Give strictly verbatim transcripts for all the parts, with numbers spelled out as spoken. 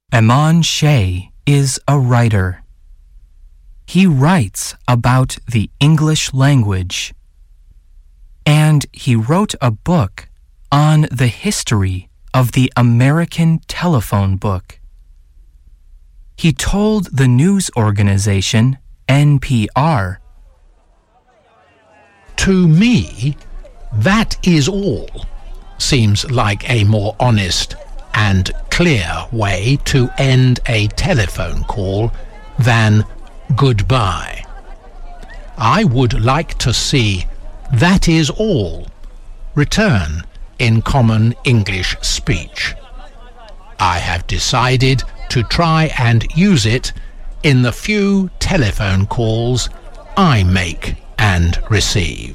Eman Shea is a writer. He writes about the English language. And he wrote a book on the history of the American telephone book. He told the news organization N P R, "To me, that is all seems like a more honest and clear way to end a telephone call than goodbye. I would like to see 'that is all' return in common English speech. I have decided to try and use it in the few telephone calls I make and receive."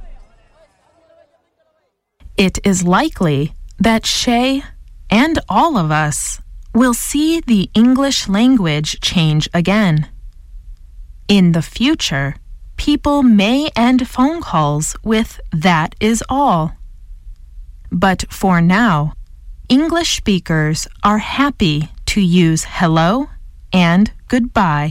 It is likely that Shea and all of us will see the English language change again. In the future, people may end phone calls with "that is all." But for now, English speakers are happy to use hello and goodbye.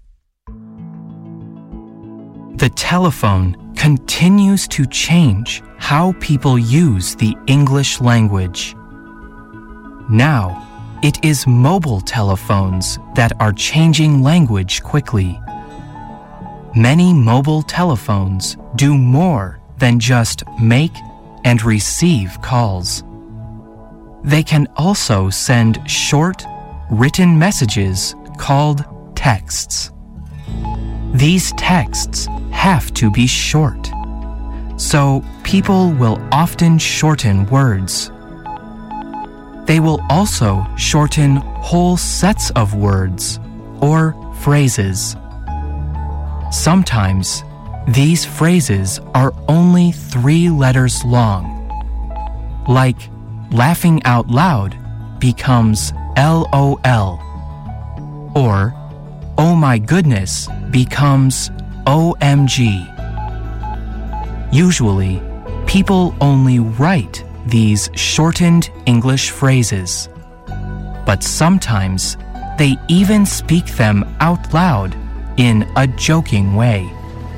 The telephone continues to change how people use the English language. Now, it is mobile telephones that are changing language quickly. Many mobile telephones do more than just make and receive calls. They can also send short, written messages called texts. These texts have to be short, so people will often shorten words. They will also shorten whole sets of words or phrases. Sometimes, these phrases are only three letters long, like laughing out loud becomes L O L, or oh my goodness becomes O M G. Usually, people only write these shortened English phrases, but sometimes they even speak them out loud in a joking way.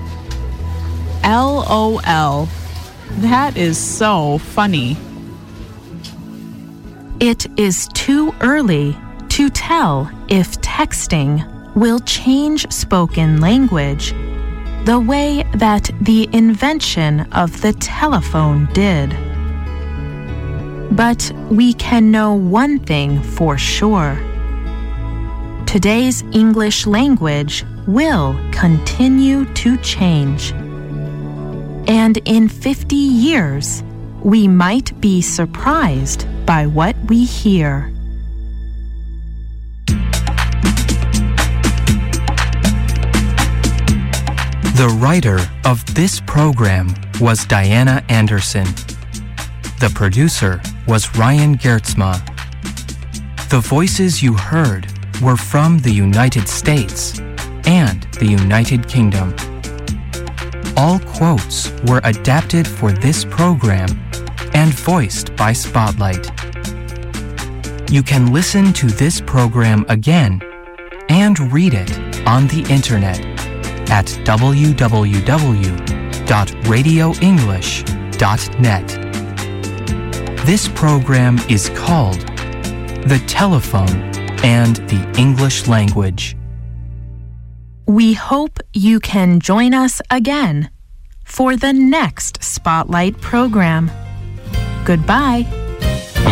L O L. That is so funny. It is too early to tell if texting will change spoken language the way that the invention of the telephone did. But we can know one thing for sure. Today's English language will continue to change. And in fifty years, we might be surprised by what we hear. The writer of this program was Diana Anderson. The producer was Ryan Geertsma. The voices you heard were from the United States and the United Kingdom. All quotes were adapted for this program and voiced by Spotlight. You can listen to this program again and read it on the internet at w w w dot radio english dot net. This program is called The Telephone and the English Language. We hope you can join us again for the next Spotlight program. Goodbye.